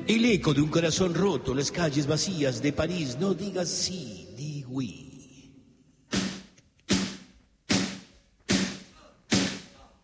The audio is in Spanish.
El eco de un corazón roto, las calles vacías de París, no digas sí, di oui.